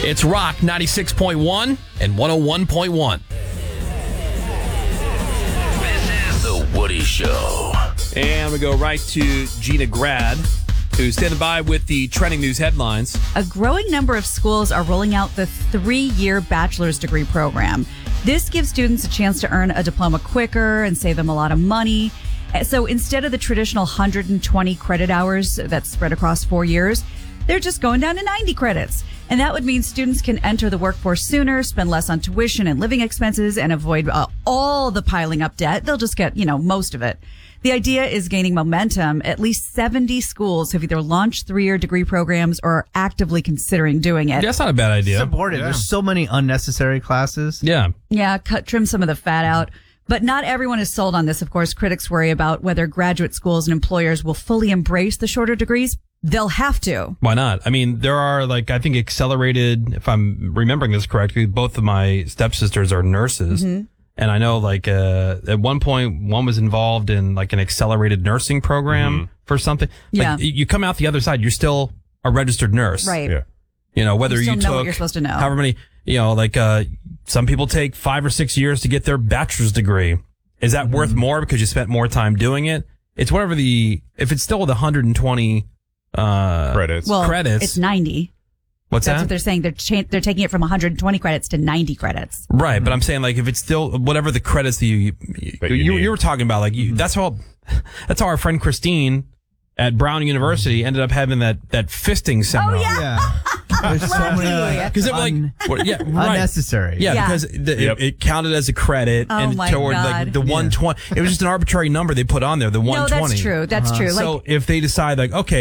It's Rock 96.1 and 101.1. This is The Woody Show. And we go right to Gina Grad, who's standing by with the trending news headlines. A growing number of schools are rolling out the 3-year bachelor's degree program. This gives students a chance to earn a diploma quicker and save them a lot of money. So instead of the traditional 120 credit hours that's spread across 4 years, they're just going down to 90 credits. And that would mean students can enter the workforce sooner, spend less on tuition and living expenses, and avoid all the piling up debt. They'll just get, most of it. The idea is gaining momentum. At least 70 schools have either launched 3-year degree programs or are actively considering doing it. That's not a bad idea. Support it. Yeah. There's so many unnecessary classes. Yeah. Yeah, trim some of the fat out. But not everyone is sold on this. Of course, critics worry about whether graduate schools and employers will fully embrace the shorter degrees. They'll have to. Why not? I mean, there are I think accelerated, if I'm remembering this correctly, both of my stepsisters are nurses. Mm-hmm. And I know at one point, one was involved in an accelerated nursing program for something. Yeah. You come out the other side, you're still a registered nurse. Right. Yeah. Whether you took know what you're supposed to know. However many, some people take 5 or 6 years to get their bachelor's degree. Is that worth more because you spent more time doing it? It's whatever if it's still with 120 credits. Well, credits. It's 90. What's That's that? what they're saying. They're taking it from 120 credits to 90 credits. Right, but I'm saying if it's still whatever the credits that you were talking about, that's how our friend Christine at Brown University ended up having that fisting seminar. Oh yeah. There's so many Because it unnecessary. Yeah, because it counted as a credit and toward the 120. It was just an arbitrary number they put on there, the 120. No, that's true. That's true. So if they decide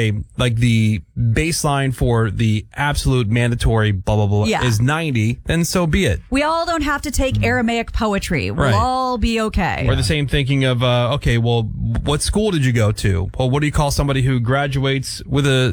the baseline for the absolute mandatory blah blah blah is 90, then so be it. We all don't have to take Aramaic poetry. We'll all be okay. Or the same thinking of what school did you go to? Well, what do you call somebody who graduates with a